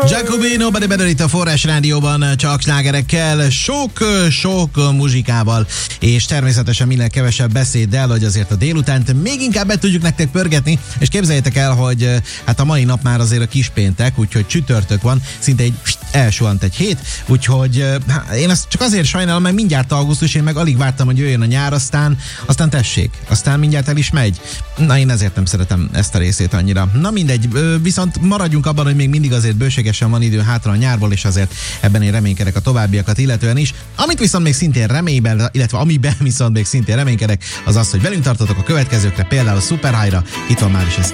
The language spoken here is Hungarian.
Jacobi, Nobody Better itt a Forrás Rádióban, csak slágerekkel, sok muzsikával, és természetesen minél kevesebb beszéddel, hogy azért a délutánt még inkább be tudjuk nektek pörgetni, és képzeljétek el, hogy hát a mai nap már azért a kispéntek, úgyhogy csütörtök van, szinte egy elsuhant egy hét, úgyhogy én ezt csak azért sajnálom, mert mindjárt augusztus, én meg alig vártam, hogy jöjjön a nyár, aztán tessék, aztán mindjárt el is megy. Na, én ezért nem szeretem ezt a részét annyira. Na mindegy, viszont maradjunk abban, hogy még mindig azért bőségesen van idő hátra a nyárból, és azért ebben én reménykedek a továbbiakat illetően is. Amit viszont még szintén reményben, illetve amiben viszont még szintén reménykedek, az az, hogy velünk tartotok a következőkre, például Super High-ra. Itt van már is ez